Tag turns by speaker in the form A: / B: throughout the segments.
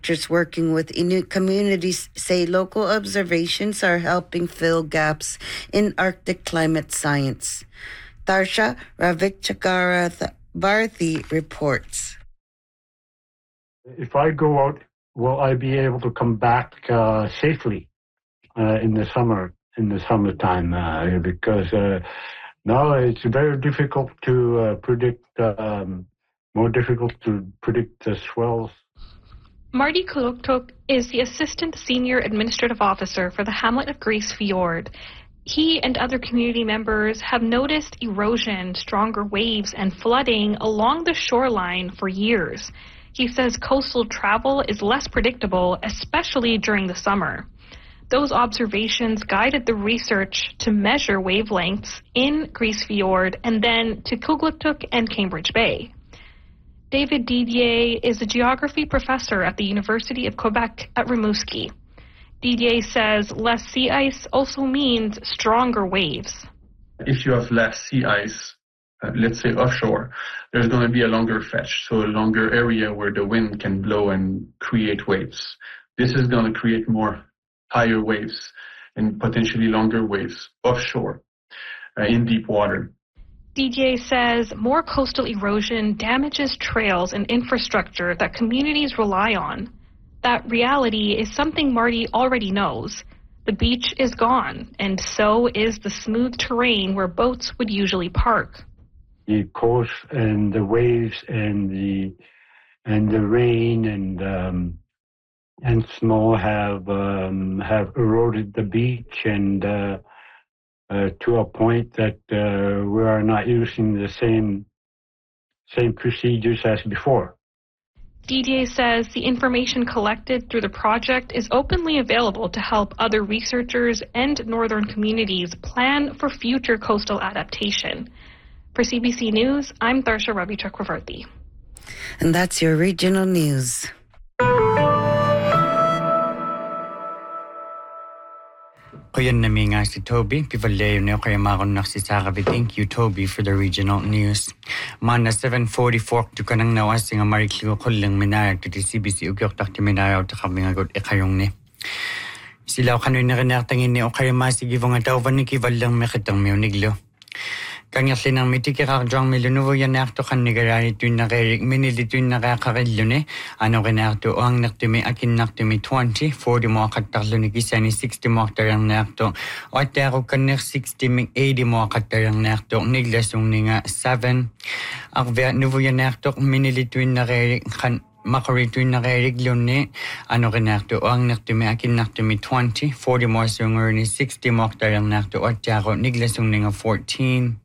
A: researchers working with Inuit communities say local observations are helping fill gaps in Arctic climate science. Tarsha Ravichakravarthi reports.
B: If I go out, will I be able to come back safely in the summertime? Because now it's very difficult to predict, more difficult to predict the swells.
C: Marty Kuluktuk is the Assistant Senior Administrative Officer for the hamlet of Grise Fiord. He and other community members have noticed erosion, stronger waves, and flooding along the shoreline for years. He says coastal travel is less predictable, especially during the summer. Those observations guided the research to measure wavelengths in Grise Fiord and then to Kugluktuk and Cambridge Bay. David Didier is a geography professor at the University of Quebec at Rimouski. Didier says less sea ice also means stronger waves.
D: If you have less sea ice, let's say offshore, there's going to be a longer fetch, so a longer area where the wind can blow and create waves. This is going to create more higher waves and potentially longer waves offshore in deep water.
C: Didier says more coastal erosion damages trails and infrastructure that communities rely on. That reality is something Marty already knows. The beach is gone, and so is the smooth terrain where boats would usually park.
B: The coast and the waves and the rain and snow have eroded the beach and to a point that we are not using the same procedures as before.
C: Didier says the information collected through the project is openly available to help other researchers and northern communities plan for future coastal adaptation. For CBC News, I'm Tarsha Ravichakravarthi.
A: And that's your regional news.
E: Kuyan na nga si Toby, pivalayo na kaya maroon si Sarah. Thank you, Toby, for the regional news. Mana 7:44 to kanang nawas nga mariklo kulang minayag to CBC ugyok takti minayaw to kami nga god ekayong ni. Sila kanoy na kinartangin ni o kaya masigivong nga tawvan ni kivalang mekitang miyoniglo. Kanya sinang mitikirarjang milunuvo yan nakto kan nigarani tuin nakarik minili tuin nakakarillo ni ano kinarto o ang naktumi akin naktumi 20 40 mo katarlo ni kisani 60 mo katarang nakto o at ako kaner 60 80 mo katarang nakto niglasong ni nga 7 akvea nuvo yan nakto minili tuin nakarik kan makarito yung nakairiglo ni ano kinakto o ang naktumi akin naktumi 20 40 mo sungur ni 60 mo katarang nakto o at ako niglasong ni nga 14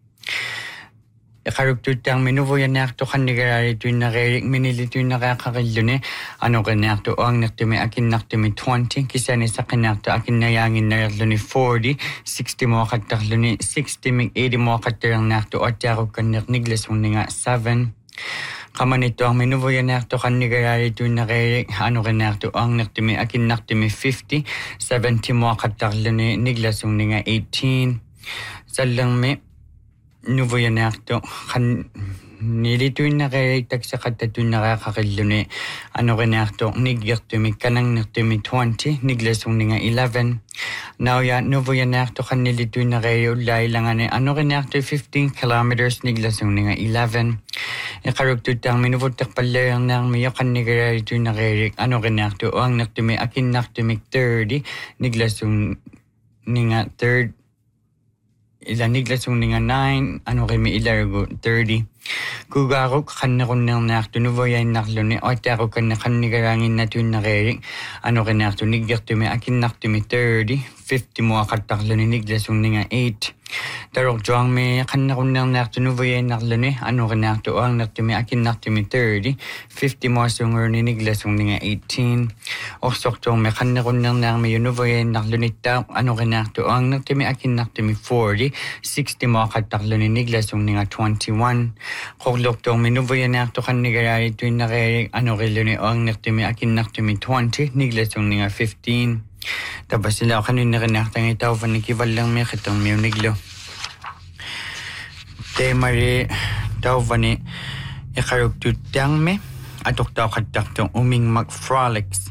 E: Ikarugtutang minuvo yan nakto kan nigarari tuin nakarik minili tuin nakakarillo ni ano kinakto o ang naktumi akin naktumi 20 kisani sa kinakto akin nayangin na yarlo ni 40 60 mo katarlo ni 60 80 mo katarang nakto o at ako kanak niglasong ni nga 7 Kamanito ang minuvo yan nakto kan nigarari tuin nakarik ano kinakto ang naktumi akin naktumi 50 70 mo katarlo ni niglasong ni nga 18 Salang me Nuvo yan nakto kan nilituin na kay tagsa katatuin nakakakilo ni ano kinakto nigyakto mi kanang nakto mi 20 niglasong ni nga 11 now ya nuvo yan nakto kan nilituin na kay ulay lang ani ano kinakto 15 kilometers niglasong ni nga 11 ikarugtutang minuvo takpalayang nang miyo kan nigarito na kay ano kinakto ang nakto mi akin nakto mi 30 niglasong ni nga 3 Ilan niglasong nga 9, ano kay may ilargo 30. Kugaro kanakon nang nakto nuvo yan naklo ni o tako kanakan nigarangin na tuin nakirik. Ano kanakto nigyakto may akin nakto may 30, 50 mo akataklo ni niglasong nga 8. Tarok joang may kanakon nang nakto nuvo yan naklo ni ano kanakto ang nakto may akin nakto may 30, 50 mo sungur ni niglasong nga 18. O sok joang may kanakon nang may nuvo yan naklo ni tak ano kanakto ang nakto may akin nakto may 40, 60 mo akataklo ni niglasong nga 21. Koglok tong minuvo yan nakto kan nigarari tuin nakirik ano kilo ni ang nakto may akin nakto may 20, niglasong nga 15. Tapos sila kanin na kanaktang itaw panikival lang may kitang may niglo. Te mari taw pani ikarugtutang me atok taw kataktong uming magfrolics